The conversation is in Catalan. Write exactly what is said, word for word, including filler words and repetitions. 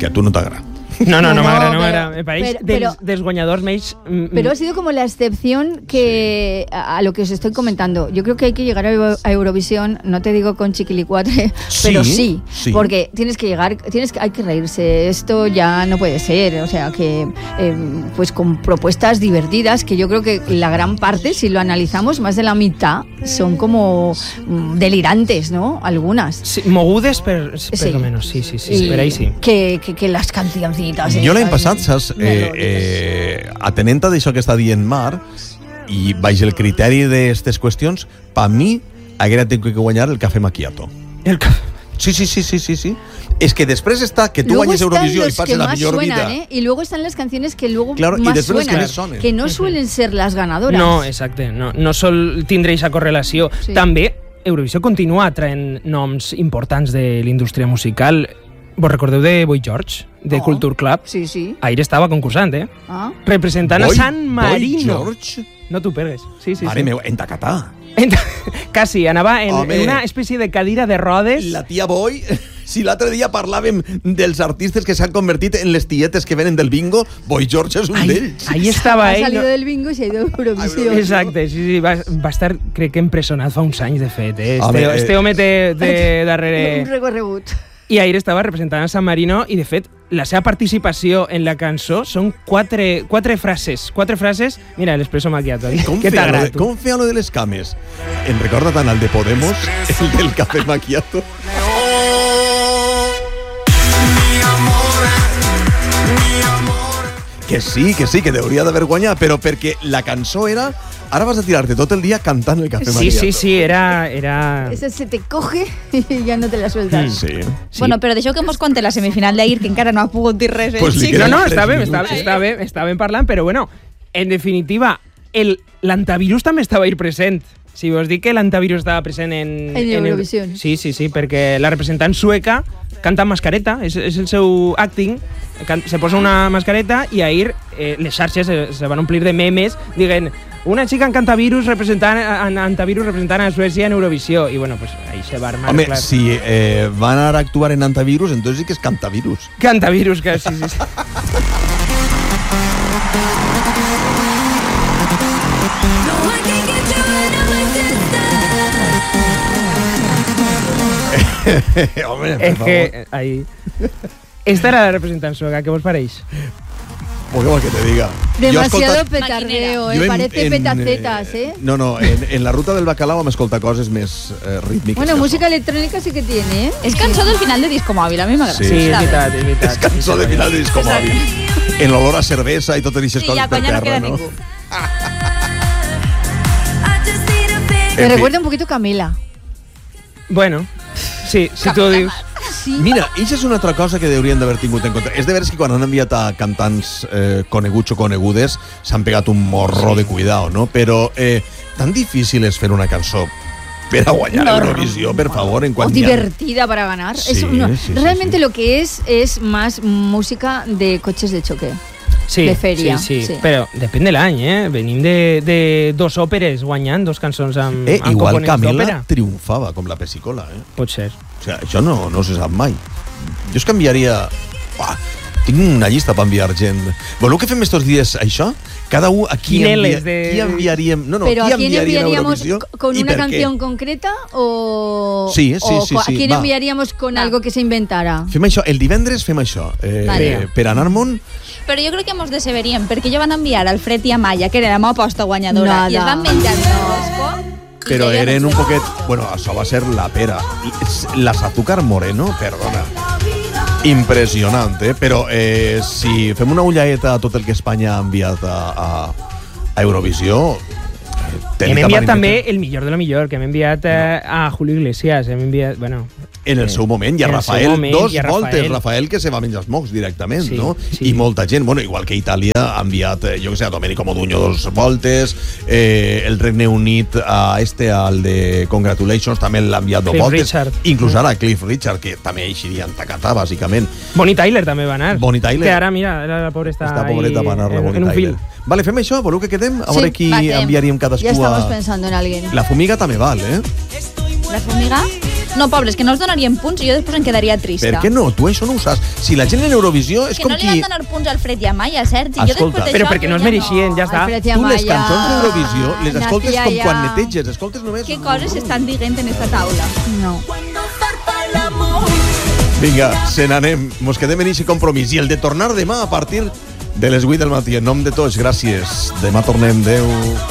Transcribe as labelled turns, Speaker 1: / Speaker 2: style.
Speaker 1: que a tu no t'agrada.
Speaker 2: No, no, no,
Speaker 3: No,
Speaker 2: m'agrada, no
Speaker 3: pero-
Speaker 2: m'agrada. Me pareix
Speaker 3: pero-
Speaker 2: dels,
Speaker 3: pero-
Speaker 2: dels guanyadors més... mm,
Speaker 3: Pero ha sido como la excepción que a, a lo que os estoy comentando. Yo creo que hay que llegar a, Euro- a Eurovisión, no te digo con chiquilicuatre,
Speaker 1: Sí,
Speaker 3: pero sí,
Speaker 1: sí.
Speaker 3: porque tienes que llegar, tienes que, hay que reírse. Esto ya no puede ser, o sea que eh, pues con propuestas divertidas que yo creo que la gran parte, si lo analizamos, más de la mitad son como mm, delirantes, ¿no? Algunas.
Speaker 2: Sí, mogudes per,
Speaker 3: Sí.
Speaker 2: per lo menos, sí, sí, sí,
Speaker 3: Y
Speaker 2: per ahí sí.
Speaker 3: Que, que, que las cancioncitas.
Speaker 1: Jo l'any
Speaker 3: estas,
Speaker 1: passat, saps, eh,
Speaker 3: melòdiques.
Speaker 1: eh, atenent a d'això que està dient Mar, i baix el criteri d'aquestes qüestions, per mi haguera tingut que guanyar el Café Macchiato.
Speaker 2: El ca...
Speaker 1: Sí, sí, sí, sí, sí, sí. És que després està que tu
Speaker 3: Luego
Speaker 1: guanyes
Speaker 3: están
Speaker 1: Eurovisió i
Speaker 3: los que
Speaker 1: passes la
Speaker 3: más
Speaker 1: millor
Speaker 3: suenan,
Speaker 1: vida.
Speaker 3: ¿eh? Y luego están las canciones que luego
Speaker 1: Claro, y
Speaker 3: más
Speaker 1: después las que
Speaker 3: suenan,
Speaker 1: més sonen.
Speaker 3: que no suelen ser las ganadoras.
Speaker 2: No, exacte, no, no sol tindre aquesta correlació.
Speaker 3: Sí.
Speaker 2: També, Eurovisió continua atraent noms importants de l'indústria musical. Vos recordeu de Boy George, de
Speaker 3: Oh.
Speaker 2: Culture Club?
Speaker 3: Sí, sí.
Speaker 2: Ahir estava concursant, eh?
Speaker 3: Ah.
Speaker 2: Representant
Speaker 1: Boy-
Speaker 2: a San Marino.
Speaker 1: Boy George?
Speaker 2: No t'ho pergues. Sí, sí,
Speaker 1: Mare
Speaker 2: sí.
Speaker 1: meu, en Tacatà.
Speaker 2: Quasi, anava en,
Speaker 1: Home.
Speaker 2: en una espècie de cadira de rodes.
Speaker 1: La tia Boy... Si l'altre dia parlàvem dels artistes que s'han convertit en les tietes que venen del bingo, Boy George és un
Speaker 2: Ahí,
Speaker 1: d'ells.
Speaker 2: ahí estava
Speaker 3: Ha
Speaker 2: ell.
Speaker 3: salido
Speaker 2: No?
Speaker 3: del bingo y se ha ido a Eurovisión.
Speaker 2: Exacte, sí, sí, va, va estar, crec que empresonat fa uns anys, de fet. Eh? Este,
Speaker 1: Home, eh,
Speaker 2: este home té, té darrere...
Speaker 3: Un recorregut.
Speaker 2: I ahir estava representant a San Marino i, de fet, la seva participació en la cançó són quatre, quatre frases. Quatre frases... Mira, l'Espresso Macchiato.
Speaker 1: Com
Speaker 2: Què
Speaker 1: feia, lo
Speaker 2: t'agrada,
Speaker 1: de,
Speaker 2: tu?
Speaker 1: com feia lo de les cames? Em recorda tant el de Podemos, el del Café Macchiato. Que sí, que sí, que hauria d'haver guanyat, però perquè la cançó era... Ara vas a tirar-te tot el dia cantant el Café
Speaker 2: Sí,
Speaker 1: Macchiato.
Speaker 2: sí, sí, era... era...
Speaker 3: Esa se te coge y ya no te la sueltas.
Speaker 1: Sí.
Speaker 2: Sí.
Speaker 4: Bueno, però deixeu que mos conte la semifinal d'ahir, que encara no ha pogut dir res.
Speaker 1: Pues li
Speaker 4: xic.
Speaker 2: No,
Speaker 1: queden
Speaker 2: no,
Speaker 1: tres
Speaker 2: està bé,
Speaker 1: minuts.
Speaker 2: està, està bé, estàvem parlant, però bueno, en definitiva, el l'antavirus també estava ahir present. Si vos dic que l'antavirus estava present en...
Speaker 3: En Eurovisión.
Speaker 2: Sí, sí, sí, perquè la representant sueca canta amb mascareta, és, és el seu acting, can, se posa una mascareta i ahir eh, les xarxes se, se van omplir de memes dient una xica en cantavirus representant, en antavirus representant a Suècia en Eurovisió. I bueno, pues ahí se va armar.
Speaker 1: Home,
Speaker 2: clar.
Speaker 1: si eh, van a actuar en antavirus, entonces sí que és cantavirus.
Speaker 2: Cantavirus, que sí, sí, sí.
Speaker 1: Home,
Speaker 2: És que ahí... Esta era la representant sueca, què vos pareix?
Speaker 1: ¿Qué vols que te diga?
Speaker 3: Demasiado
Speaker 1: Jo he escoltat-
Speaker 3: petardeo,
Speaker 1: jo
Speaker 3: eh?
Speaker 1: en-
Speaker 3: Parece
Speaker 1: en,
Speaker 3: petacetas,
Speaker 1: eh,
Speaker 3: ¿eh?
Speaker 1: No, no, en, en la ruta del bacalao hem escoltat coses més eh, rítmiques.
Speaker 3: Bueno,
Speaker 1: que
Speaker 3: música
Speaker 1: això.
Speaker 3: electrónica sí que tiene, ¿eh?
Speaker 4: És cançó del final de Disco Mòbil, a mi m'agrada.
Speaker 1: Sí,
Speaker 2: Sí, és
Speaker 4: Està bé.
Speaker 2: veritat, és veritat.
Speaker 1: És cançó de final de disco mòbil. En l'olor a cervesa i totes aquestes
Speaker 4: Sí,
Speaker 1: coses
Speaker 4: ja,
Speaker 1: per
Speaker 4: quan ja no
Speaker 1: terra,
Speaker 4: queda
Speaker 1: no?
Speaker 4: ningú.
Speaker 3: Me
Speaker 1: En fi.
Speaker 3: recuerda un poquito Camila.
Speaker 2: Bueno, sí, si tu ho dius.
Speaker 3: Sí.
Speaker 1: Mira, això és una altra cosa que haurien d'haver tingut en compte. És de veres que quan han enviat a cantants eh, coneguts o conegudes s'han pegat un morro de cuidado, no? Però eh, tan difícil és fer una cançó per a guanyar
Speaker 3: No,
Speaker 1: Eurovisió, per favor, en
Speaker 3: O
Speaker 1: quan hi ha-
Speaker 3: divertida para ganar.
Speaker 1: Sí,
Speaker 3: Es una-
Speaker 1: sí, sí,
Speaker 3: realmente
Speaker 1: sí.
Speaker 3: lo que es es más música de coches de choque.
Speaker 2: Sí,
Speaker 3: de feria,
Speaker 2: sí, sí,
Speaker 3: sí.
Speaker 2: però depèn de l'any, eh? Venim de, de dos òperes guanyant, dos cançons amb,
Speaker 1: Eh,
Speaker 2: amb
Speaker 1: igual
Speaker 2: components
Speaker 1: Camila
Speaker 2: d'òpera.
Speaker 1: triomfava, com la pessicola, eh?
Speaker 2: Pot ser.
Speaker 1: O sigui, això no, no se sap mai. Jo es canviaria... Uah, tinc una llista per enviar gent. Voleu que fem estos dies això? Cada un a qui,
Speaker 2: Quineles
Speaker 1: envia...
Speaker 2: de-
Speaker 1: qui enviaríem... No, no,
Speaker 3: Pero
Speaker 1: qui
Speaker 3: ¿a quién
Speaker 1: enviaríem a
Speaker 3: enviaríamos
Speaker 1: Eurovisió
Speaker 3: co- con
Speaker 1: i
Speaker 3: una
Speaker 1: per què?
Speaker 3: canción concreta o,
Speaker 1: Sí, sí,
Speaker 3: o
Speaker 1: sí,
Speaker 3: co- a
Speaker 1: sí,
Speaker 3: quién
Speaker 1: va.
Speaker 3: enviaríamos con
Speaker 4: Va.
Speaker 3: algo que se inventara?
Speaker 1: Fem això, el divendres fem això. Eh,
Speaker 4: Vale.
Speaker 1: per anar-me'n...
Speaker 4: Però jo crec que mos deceberíem, perquè ja van enviar Alfred i Amaya, que era la meva aposta guanyadora,
Speaker 3: Nada.
Speaker 4: i es van menjar un rosco. i
Speaker 1: Però
Speaker 4: que ja
Speaker 1: eren
Speaker 4: no
Speaker 1: un
Speaker 4: sé.
Speaker 1: poquet... Bueno, això va ser la pera. Las Azúcar Moreno, perdona. Impressionant, eh? Però eh, si fem una ullaeta a tot el que Espanya ha enviat a, a, a Eurovisió... eh,
Speaker 2: Hem
Speaker 1: telita
Speaker 2: enviat
Speaker 1: marineta.
Speaker 2: també el millor de lo millor, que hem enviat eh, a Julio Iglesias, hem enviat... Bueno,
Speaker 1: En el seu moment, i a
Speaker 2: En el seu
Speaker 1: Rafael,
Speaker 2: moment,
Speaker 1: dos
Speaker 2: i a
Speaker 1: voltes,
Speaker 2: Rafael.
Speaker 1: Rafael que se va menjar els mocs directament,
Speaker 2: Sí,
Speaker 1: no?
Speaker 2: sí.
Speaker 1: I molta gent, bueno, igual que Itàlia ha enviat, eh, jo que sé, a Domenico Modugno dos voltes, eh, el Regne Unit a este, al de Congratulations, també l'ha enviat dos
Speaker 2: Cliff
Speaker 1: voltes,
Speaker 2: Richard.
Speaker 1: inclús ara Cliff Richard, que també eixiria en tacatà, bàsicament.
Speaker 2: Bonnie Tyler també va anar.
Speaker 1: Bonnie Tyler.
Speaker 2: Que ara, mira, ara la pobra està,
Speaker 1: Està pobreta
Speaker 2: ahí
Speaker 1: per anar la
Speaker 2: en,
Speaker 1: Bonnie
Speaker 2: en un
Speaker 1: Tyler.
Speaker 2: fil.
Speaker 1: Vale, fem això, voleu que quedem? A
Speaker 3: Sí,
Speaker 1: veure qui
Speaker 4: va, quedem.
Speaker 1: enviaríem cadascú
Speaker 3: Ya estamos
Speaker 1: a...
Speaker 3: pensando en alguien.
Speaker 1: La fumiga també val, eh?
Speaker 4: La fumiga? No, pobres, que no els donarien punts i jo després em quedaria trista.
Speaker 1: Per què no? Tu això no ho saps. Si la gent en Eurovisió és
Speaker 4: que
Speaker 1: com
Speaker 4: no li
Speaker 1: qui...
Speaker 4: van donar punts al Fred i a Maya, Sergi.
Speaker 1: Escolta,
Speaker 4: jo després
Speaker 2: Però
Speaker 4: d'això,
Speaker 2: perquè no es
Speaker 4: ja
Speaker 2: mereixien, ja està.
Speaker 3: Alfred i
Speaker 1: Tu les
Speaker 3: Amaya,
Speaker 1: cançons d'Eurovisió les escoltes
Speaker 3: Nacia
Speaker 1: com
Speaker 3: ya.
Speaker 1: quan neteges, escoltes només...
Speaker 4: Què coses estan dient en esta taula?
Speaker 3: No.
Speaker 1: Vinga, se n'anem. Mos quedem en aquest compromís. I el de tornar demà a partir de les vuit del matí. En nom de tots, gràcies. Demà tornem. Adéu.